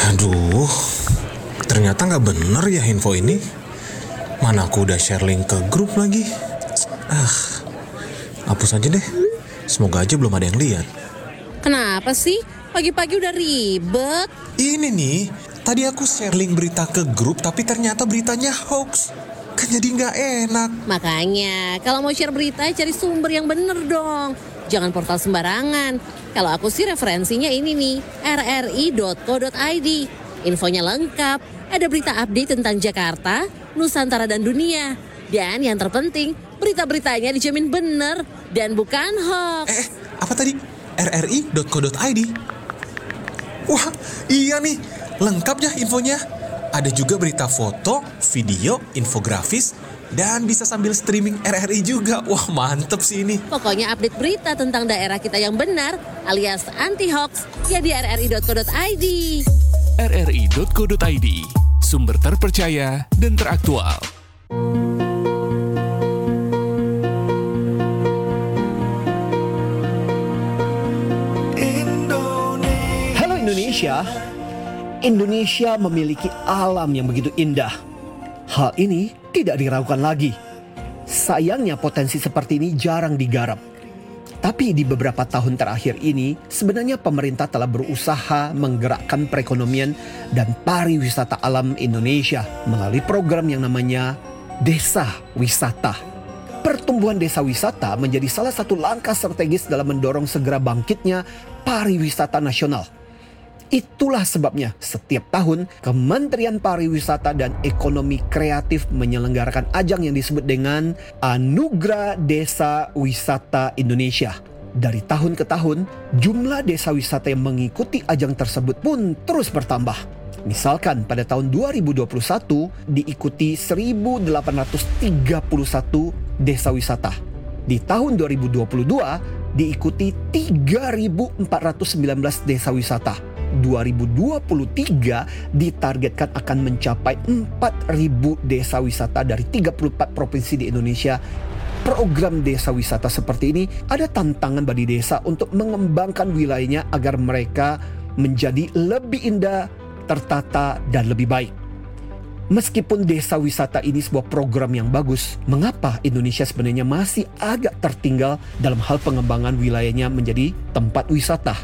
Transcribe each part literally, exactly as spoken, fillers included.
Aduh, ternyata nggak bener ya info ini. Mana aku udah share link ke grup lagi. Ah, hapus aja deh. Semoga aja belum ada yang lihat. Kenapa sih? Pagi-pagi udah ribet. Ini nih, tadi aku share link berita ke grup tapi ternyata beritanya hoax. Kan jadi nggak enak. Makanya, kalau mau share berita cari sumber yang bener dong. Jangan portal sembarangan. Kalau aku sih referensinya ini nih, r r i dot co dot i d. Infonya lengkap, ada berita update tentang Jakarta, Nusantara dan dunia. Dan yang terpenting, berita-beritanya dijamin bener dan bukan hoax. Eh, apa tadi? r r i dot co dot i d. Wah, iya nih, lengkap ya infonya. Ada juga berita foto, video, infografis, dan bisa sambil streaming R R I juga. Wah, mantep sih ini. Pokoknya update berita tentang daerah kita yang benar alias anti-hoax ya di r r i dot co dot i d. r r i dot co dot i d, sumber terpercaya dan teraktual. Halo Indonesia. Indonesia memiliki alam yang begitu indah. Hal ini tidak diragukan lagi. Sayangnya potensi seperti ini jarang digarap. Tapi di beberapa tahun terakhir ini, sebenarnya pemerintah telah berusaha menggerakkan perekonomian dan pariwisata alam Indonesia melalui program yang namanya Desa Wisata. Pertumbuhan desa wisata menjadi salah satu langkah strategis dalam mendorong segera bangkitnya pariwisata nasional. Itulah sebabnya setiap tahun Kementerian Pariwisata dan Ekonomi Kreatif menyelenggarakan ajang yang disebut dengan Anugerah Desa Wisata Indonesia. Dari tahun ke tahun, jumlah desa wisata yang mengikuti ajang tersebut pun terus bertambah. Misalkan pada tahun dua ribu dua puluh satu diikuti seribu delapan ratus tiga puluh satu desa wisata. Di tahun dua ribu dua puluh dua diikuti tiga ribu empat ratus sembilan belas desa wisata. dua ribu dua puluh tiga ditargetkan akan mencapai empat ribu desa wisata dari tiga puluh empat provinsi di Indonesia. Program desa wisata seperti ini ada tantangan bagi desa untuk mengembangkan wilayahnya agar mereka menjadi lebih indah, tertata, dan lebih baik. Meskipun desa wisata ini sebuah program yang bagus, mengapa Indonesia sebenarnya masih agak tertinggal dalam hal pengembangan wilayahnya menjadi tempat wisata?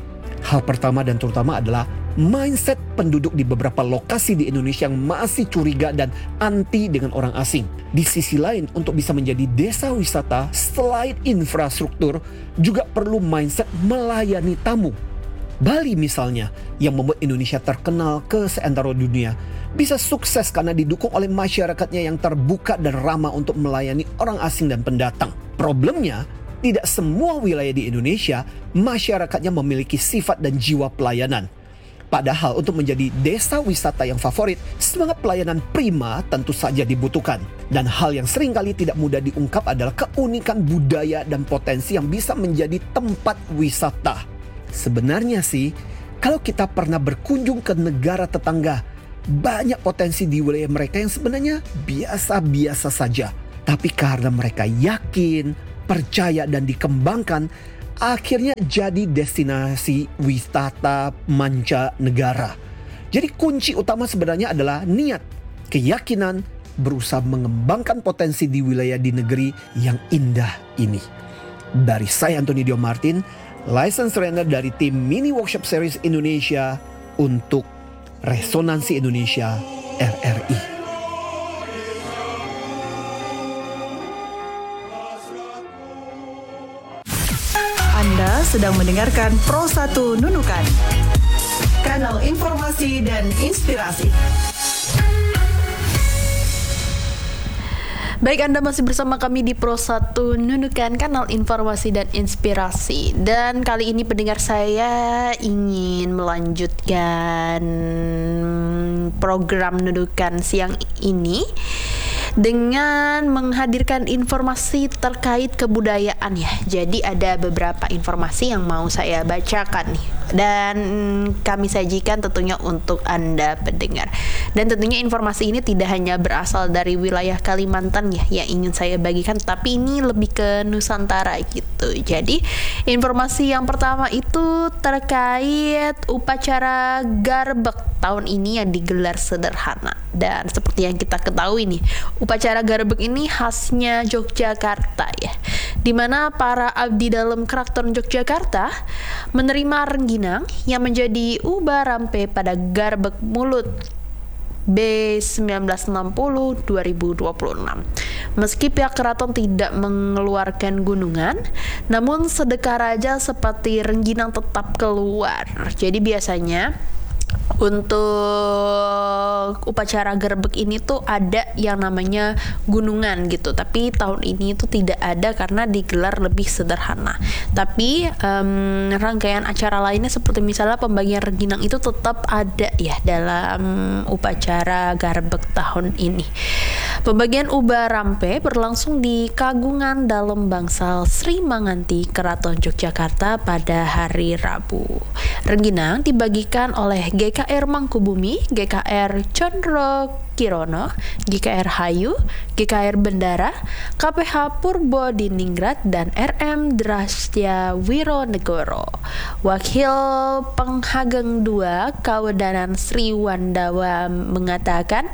Hal pertama dan terutama adalah mindset penduduk di beberapa lokasi di Indonesia yang masih curiga dan anti dengan orang asing. Di sisi lain, untuk bisa menjadi desa wisata, selain infrastruktur, juga perlu mindset melayani tamu. Bali misalnya, yang membuat Indonesia terkenal ke seantero dunia, bisa sukses karena didukung oleh masyarakatnya yang terbuka dan ramah untuk melayani orang asing dan pendatang. Problemnya, tidak semua wilayah di Indonesia masyarakatnya memiliki sifat dan jiwa pelayanan. Padahal untuk menjadi desa wisata yang favorit, semangat pelayanan prima tentu saja dibutuhkan. Dan hal yang seringkali tidak mudah diungkap adalah keunikan budaya dan potensi yang bisa menjadi tempat wisata. Sebenarnya sih, kalau kita pernah berkunjung ke negara tetangga, banyak potensi di wilayah mereka yang sebenarnya biasa-biasa saja. Tapi karena mereka yakin, percaya dan dikembangkan, akhirnya jadi destinasi wisata mancanegara. Jadi kunci utama sebenarnya adalah niat, keyakinan, berusaha mengembangkan potensi di wilayah di negeri yang indah ini. Dari saya Anthony Dio Martin, license trainer dari tim Mini Workshop Series Indonesia untuk Resonansi Indonesia R R I. Anda sedang mendengarkan Pro satu Nunukan, kanal informasi dan inspirasi. Baik, Anda masih bersama kami di Pro satu Nunukan, kanal informasi dan inspirasi. Dan kali ini pendengar saya ingin melanjutkan program Nunukan siang ini dengan menghadirkan informasi terkait kebudayaan ya. Jadi ada beberapa informasi yang mau saya bacakan nih, dan kami sajikan tentunya untuk Anda pendengar. Dan tentunya informasi ini tidak hanya berasal dari wilayah Kalimantan ya yang ingin saya bagikan, tapi ini lebih ke Nusantara gitu. Jadi informasi yang pertama itu terkait upacara Garbek tahun ini yang digelar sederhana. Dan seperti yang kita ketahui nih, upacara Garbek ini khasnya Yogyakarta ya, dimana para abdi dalam Keraton Yogyakarta menerima rengginang yang menjadi ubah rampe pada Garbek Mulut B seribu sembilan ratus enam puluh sampai dua ribu dua puluh enam. Meski pihak keraton tidak mengeluarkan gunungan, namun sedekah raja seperti rengginang tetap keluar. Jadi biasanya untuk upacara Garbek ini tuh ada yang namanya gunungan gitu, tapi tahun ini itu tidak ada karena digelar lebih sederhana. Tapi um, rangkaian acara lainnya seperti misalnya pembagian rengginang itu tetap ada ya dalam upacara Garbek tahun ini. Pembagian ubah rampe berlangsung di Kagungan Dalem Bangsal Sri Manganti Keraton Yogyakarta pada hari Rabu. Rengginang dibagikan oleh G K R Mangkubumi, G K R Condro Kirono, G K R Hayu, G K R Bendara, K P H Purbo Diningrat, dan R M Drastya Wironegoro. Wakil Penghageng dua Kawedanan Sri Wandawa mengatakan,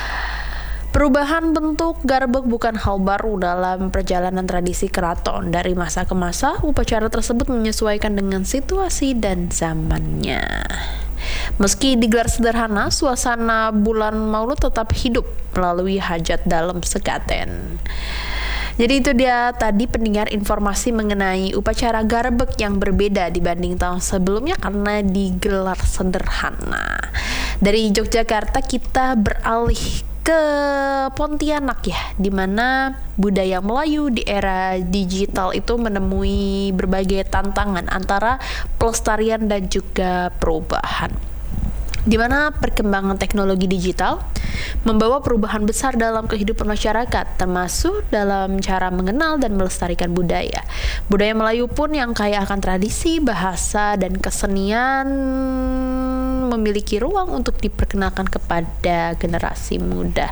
perubahan bentuk Garbek bukan hal baru dalam perjalanan tradisi keraton. Dari masa ke masa, upacara tersebut menyesuaikan dengan situasi dan zamannya. Meski digelar sederhana, suasana bulan Maulud tetap hidup melalui hajat dalam sekaten. Jadi itu dia tadi pendengar informasi mengenai upacara Garbek yang berbeda dibanding tahun sebelumnya karena digelar sederhana. Dari Yogyakarta kita beralih ke Pontianak ya, dimana budaya Melayu di era digital itu menemui berbagai tantangan antara pelestarian dan juga perubahan. Di mana perkembangan teknologi digital membawa perubahan besar dalam kehidupan masyarakat, termasuk dalam cara mengenal dan melestarikan budaya. Budaya Melayu pun yang kaya akan tradisi, bahasa, dan kesenian memiliki ruang untuk diperkenalkan kepada generasi muda.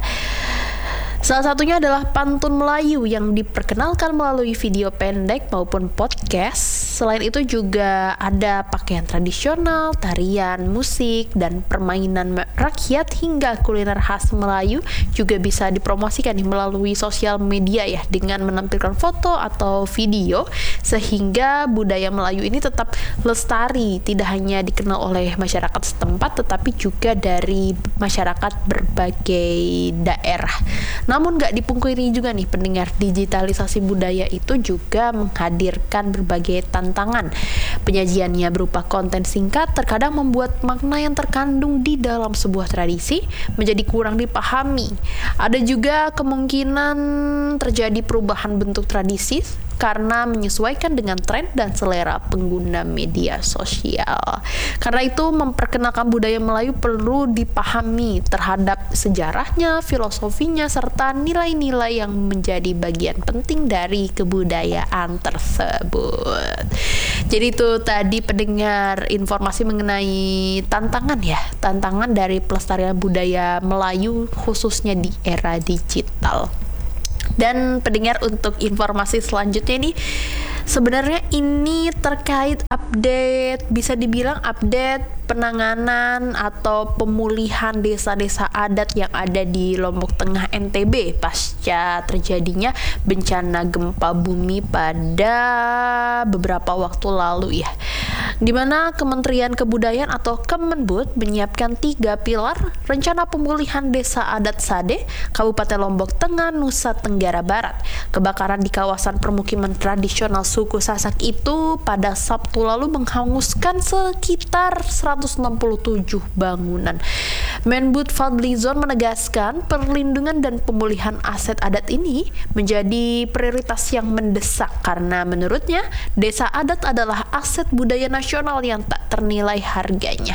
Salah satunya adalah pantun Melayu yang diperkenalkan melalui video pendek maupun podcast. Selain itu juga ada pakaian tradisional, tarian, musik, dan permainan rakyat hingga kuliner khas Melayu juga bisa dipromosikan melalui sosial media ya, dengan menampilkan foto atau video sehingga budaya Melayu ini tetap lestari, tidak hanya dikenal oleh masyarakat setempat tetapi juga dari masyarakat berbagai daerah. Namun gak dipungkiri juga nih pendengar, digitalisasi budaya itu juga menghadirkan berbagai tantangan. Penyajiannya berupa konten singkat terkadang membuat makna yang terkandung di dalam sebuah tradisi menjadi kurang dipahami. Ada juga kemungkinan terjadi perubahan bentuk tradisi karena menyesuaikan dengan tren dan selera pengguna media sosial. Karena itu memperkenalkan budaya Melayu perlu dipahami terhadap sejarahnya, filosofinya, serta nilai-nilai yang menjadi bagian penting dari kebudayaan tersebut. Jadi itu tadi pendengar informasi mengenai tantangan ya, tantangan dari pelestarian budaya Melayu khususnya di era digital. Dan pendengar untuk informasi selanjutnya ini sebenarnya ini terkait update, bisa dibilang update penanganan atau pemulihan desa-desa adat yang ada di Lombok Tengah N T B pasca terjadinya bencana gempa bumi pada beberapa waktu lalu ya, di mana Kementerian Kebudayaan atau Kemenbud menyiapkan tiga pilar rencana pemulihan desa adat Sade, Kabupaten Lombok Tengah, Nusa Tenggara Barat. Kebakaran di kawasan permukiman tradisional suku Sasak itu pada Sabtu lalu menghanguskan sekitar seratus enam puluh tujuh bangunan. Menbud Fadlizon menegaskan perlindungan dan pemulihan aset adat ini menjadi prioritas yang mendesak karena menurutnya desa adat adalah aset budaya nasional yang tak ternilai harganya.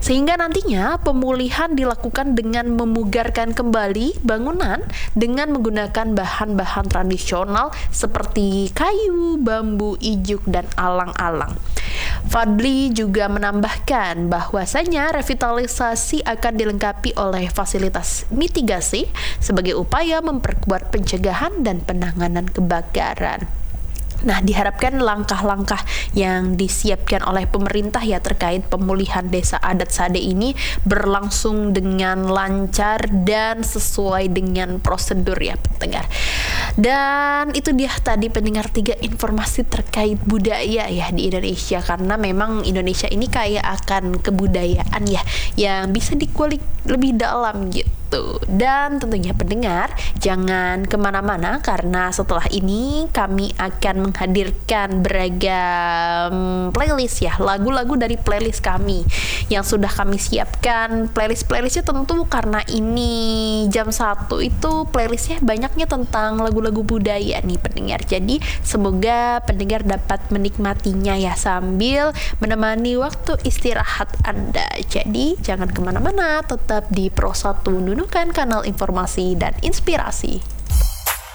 Sehingga nantinya pemulihan dilakukan dengan memugarkan kembali bangunan dengan menggunakan bahan-bahan tradisional seperti kayu, bambu, ijuk, dan alang-alang. Fadli juga menambahkan bahwasanya revitalisasi akan dilengkapi oleh fasilitas mitigasi sebagai upaya memperkuat pencegahan dan penanganan kebakaran. Nah, diharapkan langkah-langkah yang disiapkan oleh pemerintah ya terkait pemulihan desa adat Sade ini berlangsung dengan lancar dan sesuai dengan prosedur ya pendengar. Dan itu dia tadi pendengar tiga informasi terkait budaya ya di Indonesia, karena memang Indonesia ini kaya akan kebudayaan ya yang bisa dikulik lebih dalam gitu. Dan tentunya pendengar jangan kemana-mana, karena setelah ini kami akan menghadirkan beragam playlist ya, lagu-lagu dari playlist kami yang sudah kami siapkan. Playlist-playlistnya tentu karena ini jam satu itu playlistnya banyaknya tentang lagu-lagu budaya nih pendengar. Jadi semoga pendengar dapat menikmatinya ya sambil menemani waktu istirahat Anda. Jadi jangan kemana-mana, tetap di Pro satu Nunukan, kanal informasi dan inspirasi.